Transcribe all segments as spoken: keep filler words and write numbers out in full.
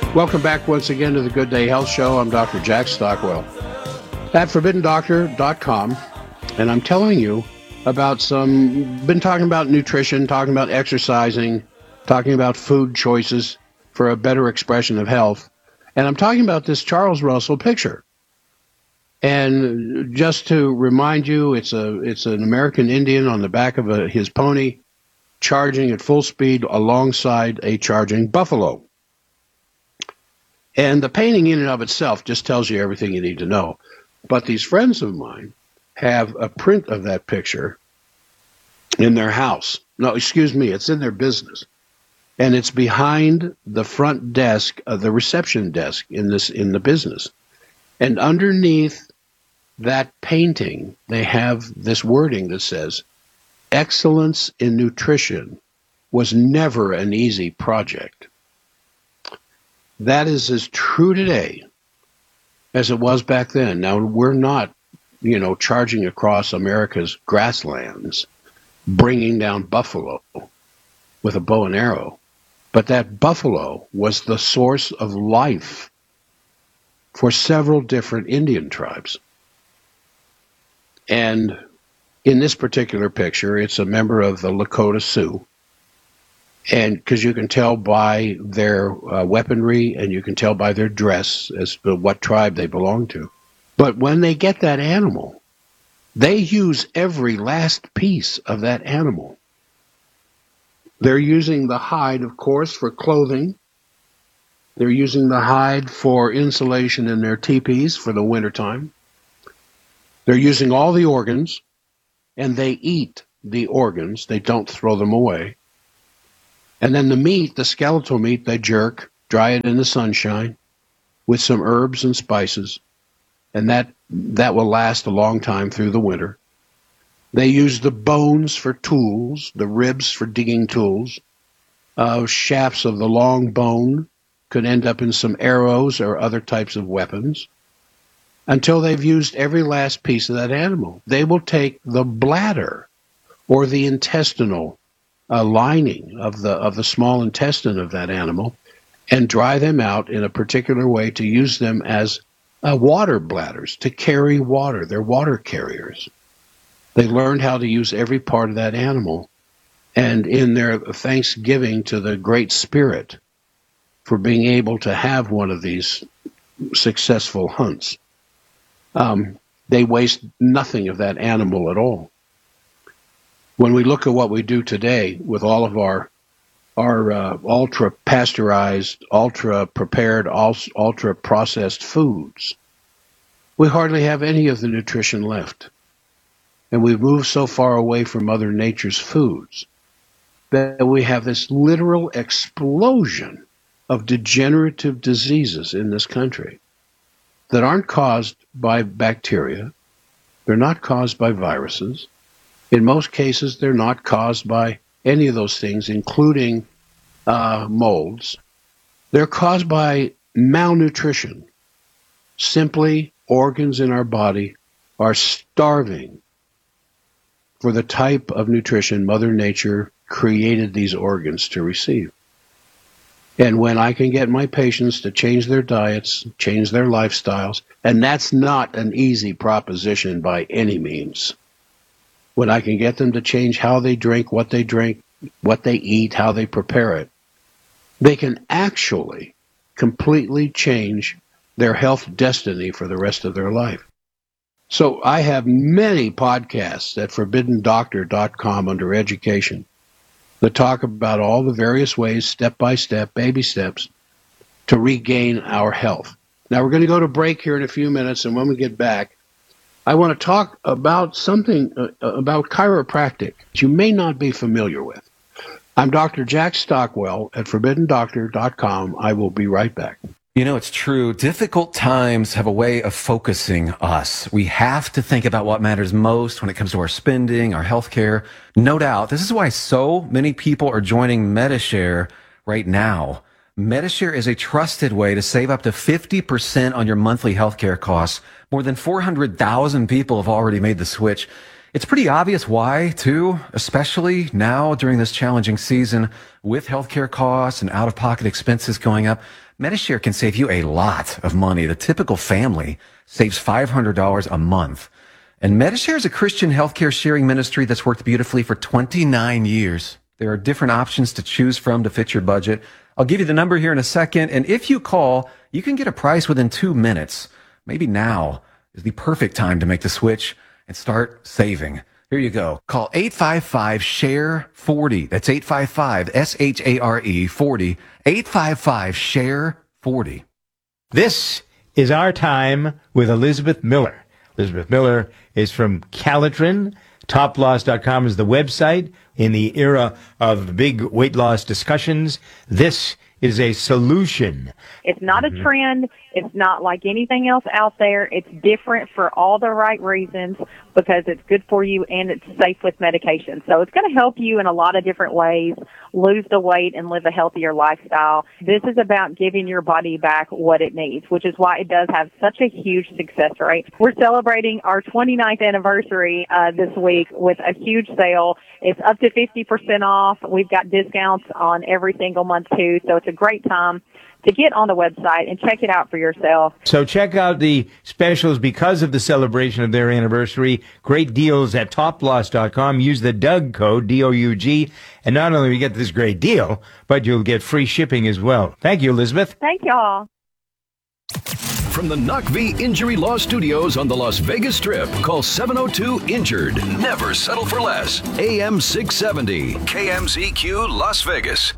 Welcome back once again to the Good Day Health Show. I'm Doctor Jack Stockwell at forbidden doctor dot com, and I'm telling you about some, been talking about nutrition, talking about exercising, talking about food choices for a better expression of health, and I'm talking about this Charles Russell picture. And just to remind you, it's a it's an American Indian on the back of a, his pony, charging at full speed alongside a charging buffalo. And the painting in and of itself just tells you everything you need to know. But these friends of mine have a print of that picture in their house. No, excuse me, it's in their business. And it's behind the front desk of the reception desk in this in the business. And underneath that painting, they have this wording that says, "Excellence in nutrition was never an easy project." That is as true today as it was back then. Now, we're not, you know, charging across America's grasslands, bringing down buffalo with a bow and arrow. But that buffalo was the source of life for several different Indian tribes. And in this particular picture, it's a member of the Lakota Sioux. And because you can tell by their uh, weaponry and you can tell by their dress as to what tribe they belong to. But when they get that animal, they use every last piece of that animal. They're using the hide, of course, for clothing. They're using the hide for insulation in their teepees for the wintertime. They're using all the organs, and they eat the organs. They don't throw them away. And then the meat, the skeletal meat, they jerk, dry it in the sunshine with some herbs and spices, and that that will last a long time through the winter. They use the bones for tools, the ribs for digging tools. Uh, shafts of the long bone could end up in some arrows or other types of weapons until they've used every last piece of that animal. They will take the bladder or the intestinal a lining of the of the small intestine of that animal and dry them out in a particular way to use them as uh, water bladders, to carry water. They're water carriers. They learned how to use every part of that animal, and in their thanksgiving to the Great Spirit for being able to have one of these successful hunts, um, they waste nothing of that animal at all. When we look at what we do today with all of our our uh, ultra pasteurized, ultra prepared, ultra processed foods, we hardly have any of the nutrition left. And we've moved so far away from Mother Nature's foods that we have this literal explosion of degenerative diseases in this country that aren't caused by bacteria. They're not caused by viruses. In most cases, they're not caused by any of those things, including uh, molds. They're caused by malnutrition. Simply, organs in our body are starving for the type of nutrition Mother Nature created these organs to receive. And when I can get my patients to change their diets, change their lifestyles, and that's not an easy proposition by any means. When I can get them to change how they drink, what they drink, what they eat, how they prepare it, they can actually completely change their health destiny for the rest of their life. So I have many podcasts at forbidden doctor dot com under education that talk about all the various ways, step by step, baby steps, to regain our health. Now we're going to go to break here in a few minutes, and when we get back, I want to talk about something uh, about chiropractic that you may not be familiar with. I'm Doctor Jack Stockwell at forbidden doctor dot com. I will be right back. You know, it's true. Difficult times have a way of focusing us. We have to think about what matters most when it comes to our spending, our health care. No doubt. This is why so many people are joining Medi-Share right now. Medi-Share is a trusted way to save up to fifty percent on your monthly healthcare costs. More than four hundred thousand people have already made the switch. It's pretty obvious why, too, especially now during this challenging season with healthcare costs and out-of-pocket expenses going up. Medishare can save you a lot of money. The typical family saves five hundred dollars a month. And Medishare is a Christian healthcare sharing ministry that's worked beautifully for twenty-nine years. There are different options to choose from to fit your budget. I'll give you the number here in a second. And if you call, you can get a price within two minutes. Maybe now is the perfect time to make the switch and start saving. Here you go. Call eight five five, S H A R E, forty. That's eight five five, S H A R E, forty. eight five five, S H A R E, forty. This is Our Time with Elizabeth Miller. Elizabeth Miller is from Calitrin. top loss dot com is the website. In the era of big weight loss discussions, this is a solution. It's not a trend. It's not like anything else out there. It's different for all the right reasons because it's good for you and it's safe with medication. So it's going to help you in a lot of different ways lose the weight and live a healthier lifestyle. This is about giving your body back what it needs, which is why it does have such a huge success rate. We're celebrating our twenty-ninth anniversary uh, this week with a huge sale. It's up to fifty percent off. We've got discounts on every single month too, so it's a great time to get on the website and check it out for yourself. So check out the specials because of the celebration of their anniversary. Great deals at top loss dot com. Use the Doug code, D O U G, and not only will you get this great deal, but you'll get free shipping as well. Thank you, Elizabeth. Thank y'all. From the N U C V Injury Law Studios on the Las Vegas Strip, call seven oh two injured. Never settle for less. A M six seventy, K M Z Q Las Vegas.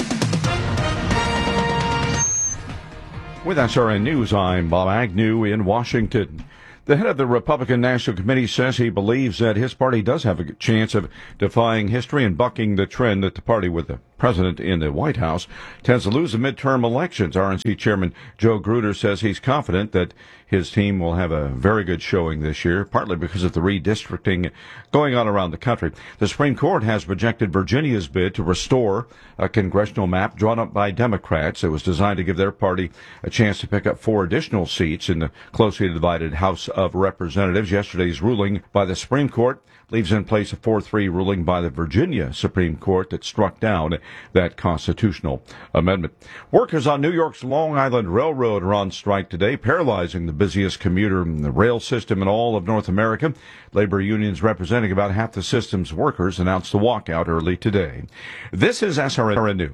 With S R N News, I'm Bob Agnew in Washington. The head of the Republican National Committee says he believes that his party does have a chance of defying history and bucking the trend that the party with the president in the White House tends to lose the midterm elections. R N C Chairman Joe Gruder says he's confident that his team will have a very good showing this year, partly because of the redistricting going on around the country. The Supreme Court has rejected Virginia's bid to restore a congressional map drawn up by Democrats. It was designed to give their party a chance to pick up four additional seats in the closely divided House of Representatives. Yesterday's ruling by the Supreme Court leaves in place a four three ruling by the Virginia Supreme Court that struck down that constitutional amendment. Workers on New York's Long Island Railroad are on strike today, paralyzing the busiest commuter in the rail system in all of North America. Labor unions representing about half the system's workers announced the walkout early today. This is S R N News.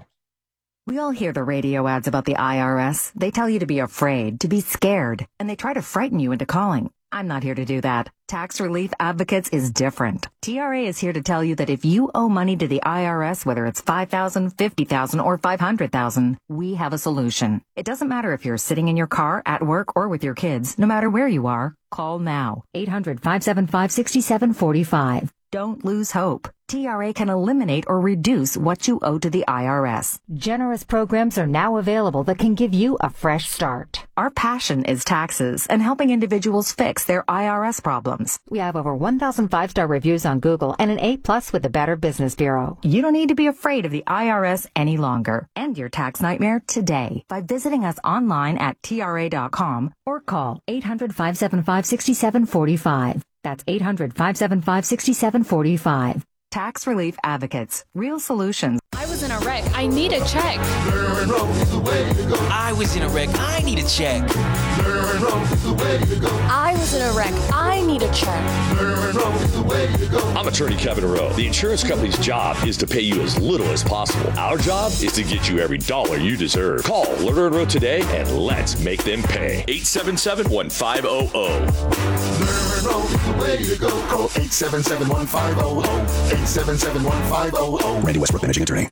We all hear the radio ads about the I R S. They tell you to be afraid, to be scared, and they try to frighten you into calling. I'm not here to do that. Tax Relief Advocates is different. T R A is here to tell you that if you owe money to the I R S, whether it's five thousand dollars, fifty thousand dollars, or five hundred thousand dollars, we have a solution. It doesn't matter if you're sitting in your car, at work, or with your kids. No matter where you are, call now. eight hundred, five seven five, six seven four five. Don't lose hope. T R A can eliminate or reduce what you owe to the I R S. Generous programs are now available that can give you a fresh start. Our passion is taxes and helping individuals fix their I R S problems. We have over one thousand five-star reviews on Google and an A plus with the Better Business Bureau. You don't need to be afraid of the I R S any longer. End your tax nightmare today by visiting us online at T R A dot com or call eight hundred, five seven five, six seven four five. That's eight hundred, five seven five, six seven four five. Tax Relief Advocates. Real solutions. I was in a wreck. I need a check. I was in a wreck. I need a check. I was in a wreck. I need a check. I'm attorney Kevin Rowe. The insurance company's job is to pay you as little as possible. Our job is to get you every dollar you deserve. Call Lerner and Rowe today and let's make them pay. eight seven seven, one five zero zero. Lerner and Rowe is the way to go. Call eight seven seven, one five zero zero. eight seven seven, one five zero zero. Randy Westbrook, managing attorney.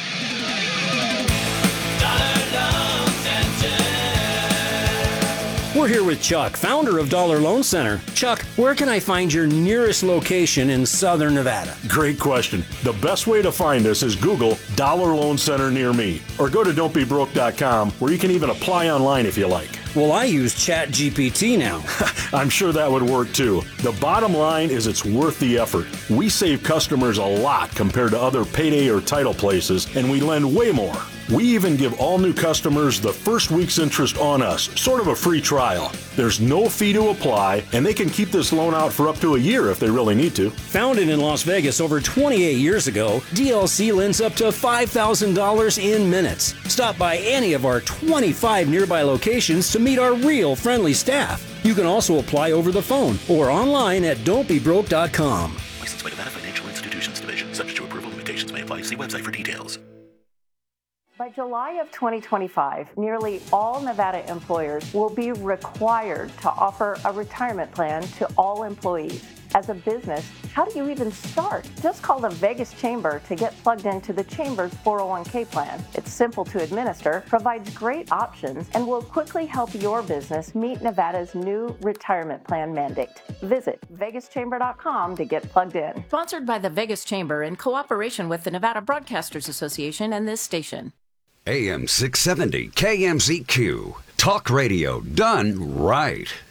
We're here with Chuck, founder of Dollar Loan Center. Chuck, where can I find your nearest location in Southern Nevada? Great question. The best way to find us is Google Dollar Loan Center near me, or go to don't be broke dot com, where you can even apply online if you like. Well, I use Chat G P T now. I'm sure that would work too. The bottom line is it's worth the effort. We save customers a lot compared to other payday or title places, and we lend way more. We even give all new customers the first week's interest on us, sort of a free trial. There's no fee to apply, and they can keep this loan out for up to a year if they really need to. Founded in Las Vegas over twenty-eight years ago, D L C lends up to five thousand dollars in minutes. Stop by any of our twenty-five nearby locations to meet our real friendly staff. You can also apply over the phone or online at don't be broke dot com. Licensed by Nevada Financial Institutions Division. Subject to approval, limitations may apply. See website for details. By July of twenty twenty-five, nearly all Nevada employers will be required to offer a retirement plan to all employees. As a business, how do you even start? Just call the Vegas Chamber to get plugged into the Chamber's four oh one k plan. It's simple to administer, provides great options, and will quickly help your business meet Nevada's new retirement plan mandate. Visit vegas chamber dot com to get plugged in. Sponsored by the Vegas Chamber in cooperation with the Nevada Broadcasters Association and this station. A M six seventy K M Z Q. Talk radio done right.